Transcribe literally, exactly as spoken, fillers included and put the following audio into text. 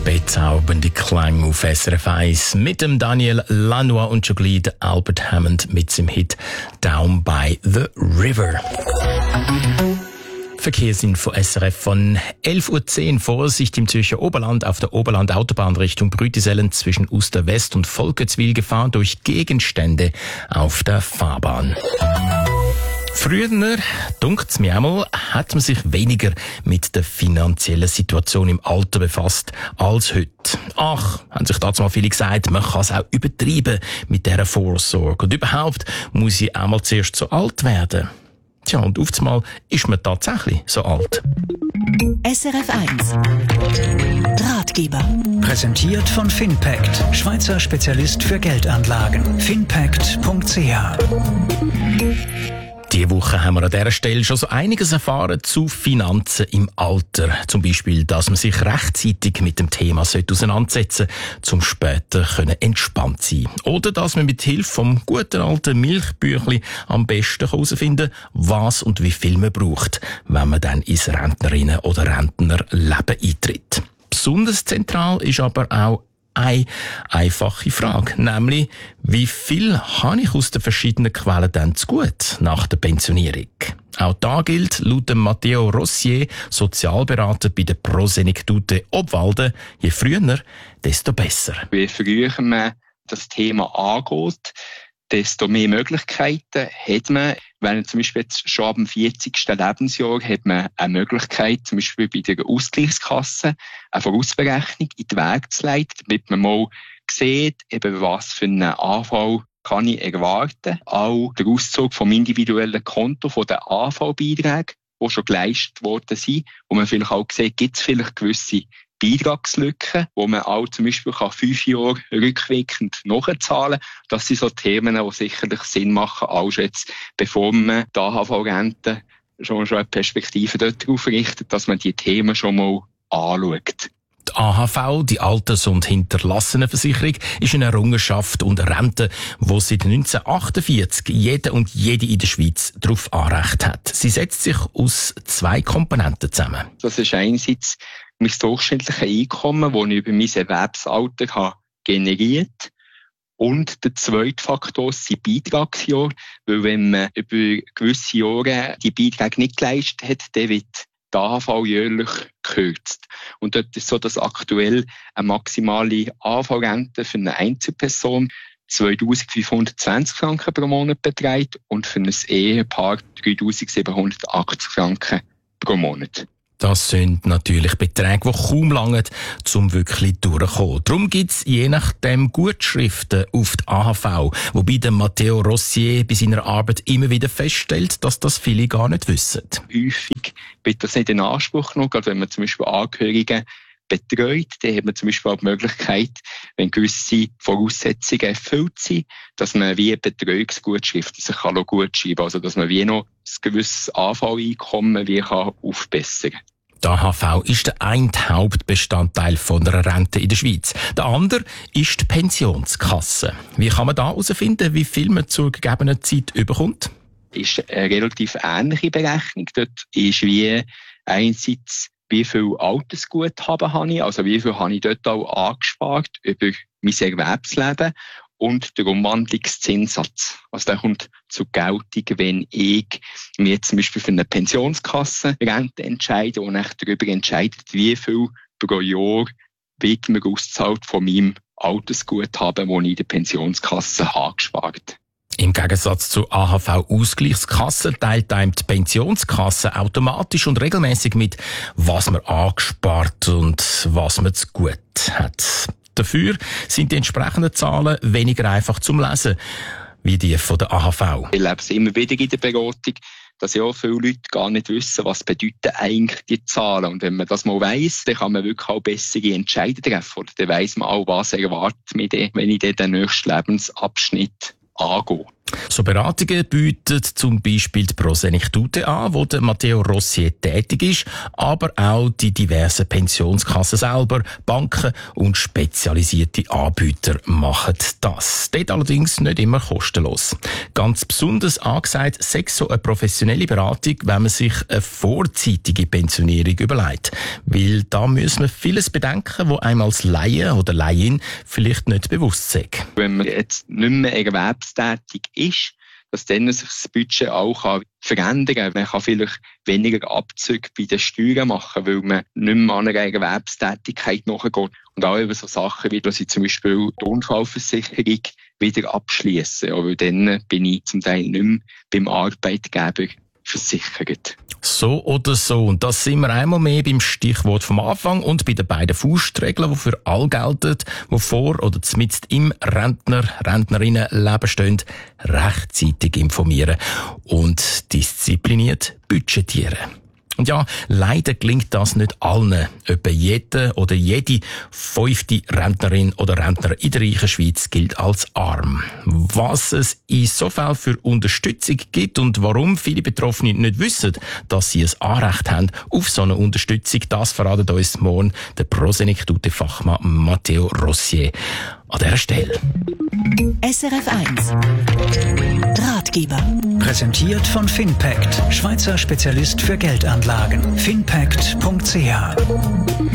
Bezaubernde Klänge auf S R F eins mit dem Daniel Lanois und schon gleich Albert Hammond mit seinem Hit «Down by the River». Verkehrsinfo S R F von elf Uhr zehn. Vorsicht im Zürcher Oberland auf der Oberland-Autobahn Richtung Brütisellen zwischen Uster-West und Volkertswil Gefahr durch Gegenstände auf der Fahrbahn. Früher, dunkt's mir einmal, hat man sich weniger mit der finanziellen Situation im Alter befasst als heute. Ach, haben sich dazu mal viele gesagt, man kann es auch übertreiben mit dieser Vorsorge. Und überhaupt muss ich auch mal zuerst so alt werden. Tja, und auf einmal ist man tatsächlich so alt. S R F eins Ratgeber. Präsentiert von Finpact, Schweizer Spezialist für Geldanlagen. finpact punkt c h. Diese Woche haben wir an dieser Stelle schon so einiges erfahren zu Finanzen im Alter. Zum Beispiel, dass man sich rechtzeitig mit dem Thema auseinandersetzen sollte, um später entspannt sein können. Oder dass man mit Hilfe vom guten alten Milchbüchli am besten herausfinden kann, was und wie viel man braucht, wenn man dann ins Rentnerinnen- oder Rentnerleben eintritt. Besonders zentral ist aber auch eine einfache Frage, nämlich wie viel habe ich aus den verschiedenen Quellen dann zu gut nach der Pensionierung? Auch da gilt laut Matteo Rossier, Sozialberater bei der Prosenektute Obwalden, je früher, desto besser. Je früher man das Thema angeht, desto mehr Möglichkeiten hat man. Wenn zum Beispiel jetzt schon ab dem vierzigsten Lebensjahr hat man eine Möglichkeit, zum Beispiel bei der Ausgleichskasse eine Vorausberechnung in den Weg zu leiten, damit man mal sieht, eben was für einen A V kann ich erwarten. Auch der Auszug vom individuellen Konto von den A V-Beiträgen, die schon geleistet worden sind, wo man vielleicht auch sieht, gibt es vielleicht gewisse Beitragslücken, wo man auch zum Beispiel kann fünf Jahre rückwirkend nachzahlen kann. Das sind so Themen, die sicherlich Sinn machen, auch jetzt, bevor man die A H V-Rente schon, schon eine Perspektive darauf richtet, dass man die Themen schon mal anschaut. Die A H V, die Alters- und Hinterlassenenversicherung, ist eine Errungenschaft und eine Rente, die seit neunzehnhundertachtundvierzig jeder und jede in der Schweiz darauf Anrecht hat. Sie setzt sich aus zwei Komponenten zusammen. Das ist einerseits mein durchschnittliches Einkommen, das ich über mein Erwerbsalter habe generiert. Und der zweite Faktor sind Beitragsjahre, weil wenn man über gewisse Jahre die Beiträge nicht geleistet hat, dann wird die A H V jährlich gekürzt. Und dort ist so, dass aktuell eine maximale A H V-Rente für eine Einzelperson zweitausendfünfhundertzwanzig Franken pro Monat beträgt und für ein Ehepaar dreitausendsiebenhundertachtzig Franken pro Monat. Das sind natürlich Beträge, die kaum lange zum wirklich durchkommen. Darum gibt es je nachdem Gutschriften auf die A H V, wobei der Matteo Rossier bei seiner Arbeit immer wieder feststellt, dass das viele gar nicht wissen. Häufig wird das nicht in Anspruch genommen, gerade wenn man zum Beispiel Angehörige betreut, dann hat man zum Beispiel auch die Möglichkeit, wenn gewisse Voraussetzungen erfüllt sind, dass man wie eine Betreuungsgutschrift sich kann gutschreiben kann, also dass man wie noch ein gewisses A V-Einkommen wie kann aufbessern kann. Die A H V ist der eine Hauptbestandteil von einer Rente in der Schweiz. Der andere ist die Pensionskasse. Wie kann man da herausfinden, wie viel man zur gegebenen Zeit überkommt? Das ist eine relativ ähnliche Berechnung. Dort ist wie einerseits, wie viel Altersguthaben habe ich, also wie viel habe ich dort auch angespart über mein Erwerbsleben und der Umwandlungszinssatz. Also der kommt zur Geltung, wenn ich mir zum Beispiel für eine Pensionskassenrente entscheide und ich darüber entscheidet, wie viel pro Jahr wird mir ausgezahlt von meinem Altersguthaben, das ich in der Pensionskasse habe gespart. Im Gegensatz zur A H V-Ausgleichskasse teilt einem die Pensionskasse automatisch und regelmäßig mit, was man angespart und was man zu gut hat. Dafür sind die entsprechenden Zahlen weniger einfach zum Lesen, wie die von der A H V. Ich erlebe es immer wieder in der Beratung, dass ja viele Leute gar nicht wissen, was bedeuten eigentlich die Zahlen. Und wenn man das mal weiss, dann kann man wirklich auch bessere Entscheidungen treffen. Oder dann weiss man auch, was erwartet mich denn, wenn ich dann den nächsten Lebensabschnitt angehe. So Beratungen bietet zum Beispiel die Prosenektute an, wo der Matteo Rossier tätig ist, aber auch die diversen Pensionskassen selber, Banken und spezialisierte Anbieter machen das. Dort allerdings nicht immer kostenlos. Ganz besonders angesagt sei so eine professionelle Beratung, wenn man sich eine vorzeitige Pensionierung überlegt. Weil da muss man vieles bedenken, wo einem als Laie oder Laien vielleicht nicht bewusst ist. Wenn man jetzt nicht mehr erwerbstätig ist, dass dann sich das Budget auch verändern kann. Man kann vielleicht weniger Abzüge bei den Steuern machen, weil man nicht mehr an einer Erwerbstätigkeit nachgeht. Und auch über so Sachen wie, dass ich zum Beispiel die Unfallversicherung wieder abschließe. Aber dann bin ich zum Teil nicht mehr beim Arbeitgeber versichert. So oder so. Und das sind wir einmal mehr beim Stichwort vom Anfang und bei den beiden Faustregeln, die für alle gelten, die vor oder zumindest im Rentner, Rentnerinnenleben stehen, rechtzeitig informieren und diszipliniert budgetieren. Und ja, leider gelingt das nicht allen. Etwa jede oder jede fünfte Rentnerin oder Rentner in der reichen Schweiz gilt als arm. Was es in so Fällen für Unterstützung gibt und warum viele Betroffene nicht wissen, dass sie ein Anrecht haben auf so eine Unterstützung, das verratet uns morgen der Prosenektute-Fachmann Matteo Rossier an dieser Stelle. S R F eins Ratgeber. Präsentiert von Finpact, Schweizer Spezialist für Geldanlagen. finpact punkt c h